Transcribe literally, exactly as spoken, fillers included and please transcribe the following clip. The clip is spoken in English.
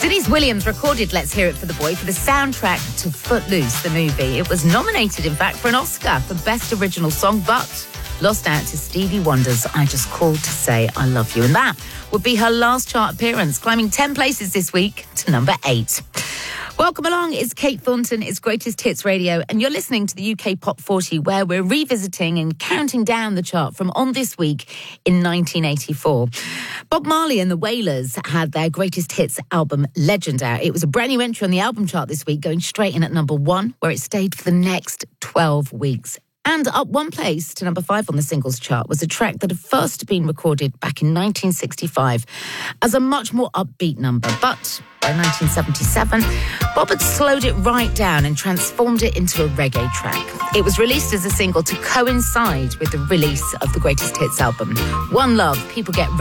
Denise Williams recorded Let's Hear It for the Boy for the soundtrack to Footloose, the movie. It was nominated, in fact, for an Oscar for Best Original Song, but lost out to Stevie Wonder's I Just Called to Say I Love You. And that would be her last chart appearance, climbing ten places this week to number eight. Welcome along, it's Kate Thornton, it's Greatest Hits Radio, and you're listening to the U K Pop forty, where we're revisiting and counting down the chart from On This Week in nineteen eighty-four. Bob Marley and the Wailers had their Greatest Hits album Legend out. It was a brand new entry on the album chart this week, going straight in at number one, where it stayed for the next twelve weeks. And up one place to number five on the singles chart was a track that had first been recorded back in nineteen sixty-five as a much more upbeat number. But by nineteen seventy-seven, Bob had slowed it right down and transformed it into a reggae track. It was released as a single to coincide with the release of the Greatest Hits album. One Love, People Get